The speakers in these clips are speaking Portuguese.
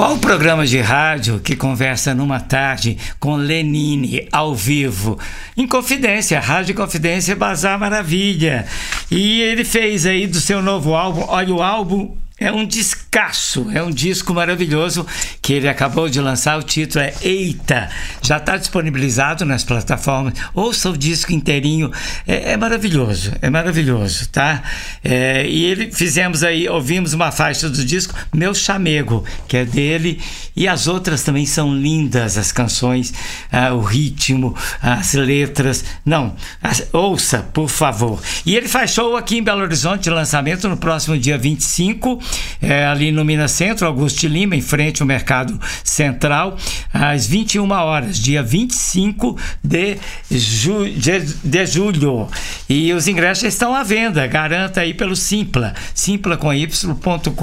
Qual o programa de rádio que conversa numa tarde com Lenine ao vivo? Inconfidência, Rádio Confidência Bazar Maravilha. E ele fez aí do seu novo álbum, olha o álbum. É um descasso, é um disco maravilhoso que ele acabou de lançar, o título é Eita, já está disponibilizado nas plataformas, ouça o disco inteirinho, é maravilhoso, tá? E fizemos aí, ouvimos uma faixa do disco, Meu Chamego, que é dele, e as outras também são lindas, as canções, o ritmo, as letras, ouça, por favor. E ele faz show aqui em Belo Horizonte, lançamento no próximo dia 25, ali no Minas Centro, Augusto Lima, em frente ao Mercado Central, às 21 horas, dia 25 de julho. E os ingressos estão à venda, garanta aí pelo simpla com y.com.br.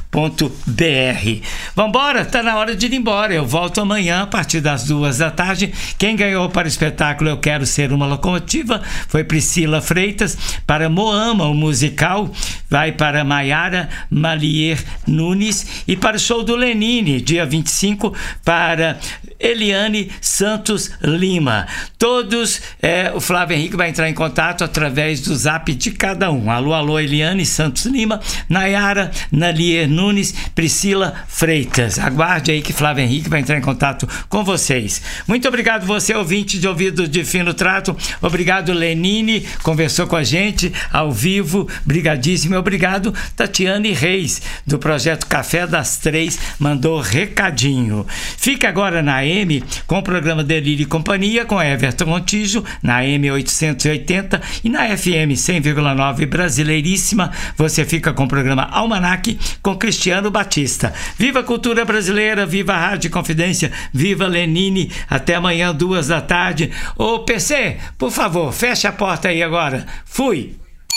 Vambora, tá na hora de ir embora. Eu volto amanhã a partir das 14h. Quem ganhou para o espetáculo Eu Quero Ser Uma Locomotiva foi Priscila Freitas. Para Moama, o musical, vai para Maiara Malier Nunes, e para o show do Lenine, dia 25, para Eliane Santos Lima. Todos, o Flávio Henrique vai entrar em contato através do zap de cada um. Alô, Eliane Santos Lima, Nayara Malier Nunes, Priscila Freitas. Aguarde aí que Flávio Henrique vai entrar em contato com vocês. Muito obrigado você, ouvinte de ouvido de fino trato. Obrigado, Lenine, conversou com a gente ao vivo. Brigadíssimo. Obrigado, Tatiane Reis, do projeto Café das Três, mandou recadinho. Fica agora na AM com o programa Delírio e Companhia com Everton Montijo, na AM 880 e na FM 100,9 Brasileiríssima. Você fica com o programa Almanac com Cristiano Batista. Viva a cultura brasileira, viva a Rádio Confidência, viva Lenine. Até amanhã, 14h. Ô PC, por favor, fecha a porta aí agora. Fui!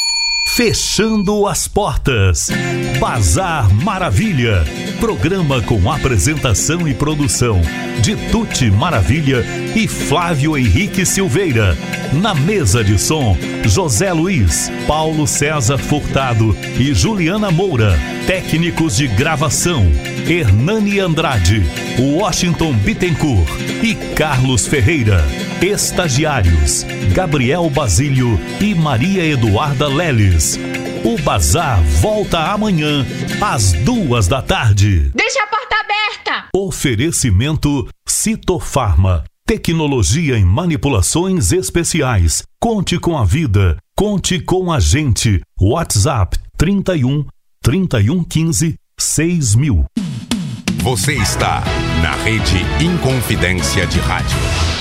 Fechando as portas. Bazar Maravilha. Programa com apresentação e produção de Tuti Maravilha e Flávio Henrique Silveira. Na mesa de som, José Luiz, Paulo César Furtado e Juliana Moura. Técnicos de gravação, Hernani Andrade, Washington Bittencourt e Carlos Ferreira. Estagiários, Gabriel Basílio e Maria Eduarda Leles. O Bazar volta amanhã às 14h. Deixa a porta aberta! Oferecimento Citofarma. Tecnologia em manipulações especiais. Conte com a vida. Conte com a gente. WhatsApp 31 3115 6000. Você está na Rede Inconfidência de Rádio.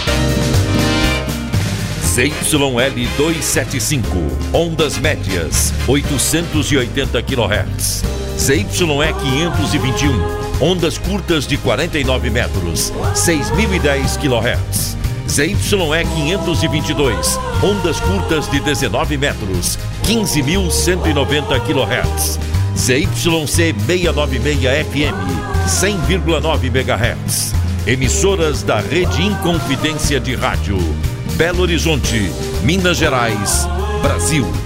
ZYL 275, ondas médias, 880 kHz. ZYE 521, ondas curtas de 49 metros, 6.010 kHz. ZYE 522, ondas curtas de 19 metros, 15.190 kHz. ZYC 696 FM, 100,9 MHz. Emissoras da Rede Inconfidência de Rádio. Belo Horizonte, Minas Gerais, Brasil.